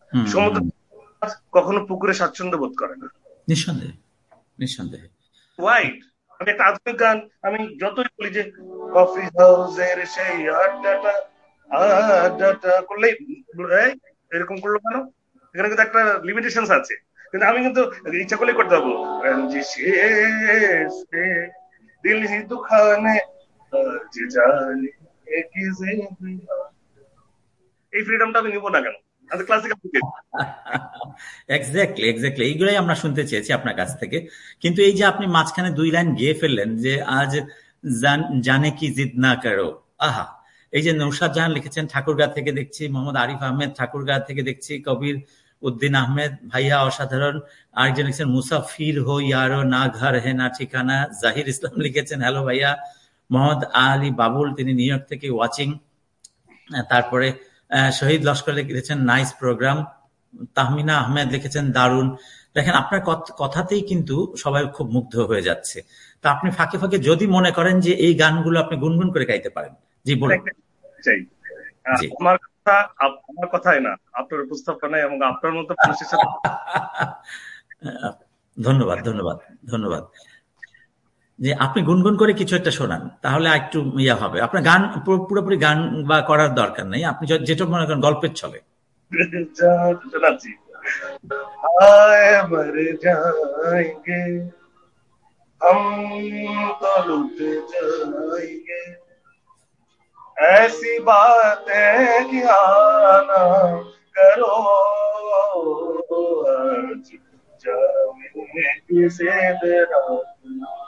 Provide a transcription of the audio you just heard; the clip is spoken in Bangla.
হুম সমুদ্র হুম। কখনো পুকুরে স্বাচ্ছন্দ্য বোধ করে না। নিঃসন্দেহে, নিঃসন্দেহে। ওয়াইড। আমি একটা আধুনিক গান আমি যতই বলি যে কফি হাউসের সেই আড্ডাটা আড্ডাটা করলেই এই, এরকম করলো কেন? এখানে কিন্তু একটা লিমিটেশন আছে। কিন্তু আমি কিন্তু ইচ্ছা করলেই করতে পারবো। রঞ্জিশে সে দিল হি দুখানে আজ জানে কি জিন্দি। এই ফ্রিডমটা আমি নিবো না কেন? আমি ক্লাসিক্যাল থেকে। এক্স্যাক্টলি, এক্স্যাক্টলি, এইগুলাই আমরা শুনতে চেয়েছি আপনার কাছ থেকে। কিন্তু এই যে আপনি মাঝখানে 2 লাইন গেয়ে ফেললেন যে আজ জানে কি জিদ না করো, আহা! এই যে নৌশাদ জাহান লিখেছেন ঠাকুরগাঁ থেকে দেখছি, মোহাম্মদ আরিফ আহমেদ ঠাকুরগাঁ থেকে দেখছি, কবির উদ্দিন আহমেদ ভাইয়া অসাধারণ। আরেকজন লিখেছেন মুসাফির হো ইয়ারো, না ঘর হে না ঠিকানা। জাহির ইসলাম লিখেছেন হ্যালো ভাইয়া। মোহাম্মদ আলী বাবুল, তিনি নিউ ইয়র্ক থেকে ওয়াচিং। তারপরে শহীদ লস্কর লিখেছেন নাইস প্রোগ্রাম। তাহমিনা আহমেদ লিখেছেন দারুণ। দেখেন আপনার কথাতেই কিন্তু সবাই খুব মুগ্ধ হয়ে যাচ্ছে। তা আপনি ফাঁকে ফাঁকে যদি মনে করেন যে এই গানগুলো আপনি গুনগুন করে গাইতে পারেন, জি বলুন। চাই জি। আমার কথা, আমার কথাই না, আপনার উপস্থাপনায় এবং আপনার মতো মানুষের সাথে। ধন্যবাদ, ধন্যবাদ, ধন্যবাদ। যে আপনি গুনগুন করে কিছু একটা শোনান, তাহলে একটু ইয়া হবে। আপনার গান পুরোপুরি গান বা করার দরকার নেই, আপনি যেটা মনে করেন গল্পের ছলে। শোনাচ্ছি। हाय मर जाएंगे हम तो लुट जाएंगे ऐसी बातें क्या ना करो आज जाने किसे देना